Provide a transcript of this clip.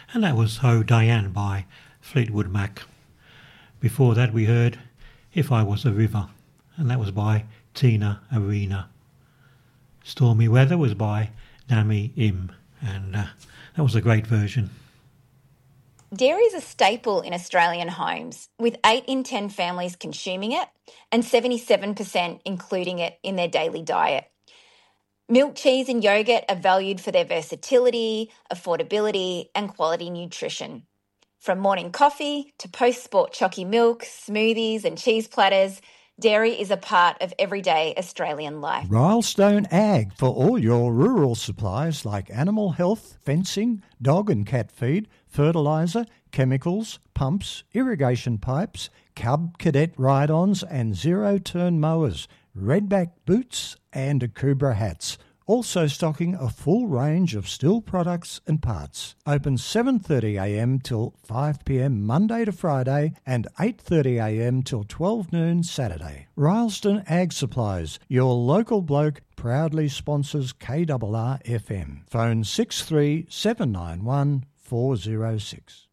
and that was Ho Diane by Fleetwood Mac. Before that we heard If I Was a River, and that was by Tina Arena. Stormy Weather was by Nami Im, and that was a great version. Dairy is a staple in Australian homes, with 8 in 10 families consuming it and 77% including it in their daily diet. Milk, cheese and yogurt are valued for their versatility, affordability and quality nutrition. From morning coffee to post-sport chalky milk, smoothies and cheese platters, dairy is a part of everyday Australian life. Rylestone Ag for all your rural supplies like animal health, fencing, dog and cat feed, fertiliser, chemicals, pumps, irrigation pipes, Cub Cadet ride-ons and zero-turn mowers, redback boots and Akubra hats. Also stocking a full range of steel products and parts. Open 7:30am till 5pm Monday to Friday and 8:30am till 12 noon Saturday. Rylestone Ag Supplies, your local bloke, proudly sponsors KRR FM. Phone 63791 406.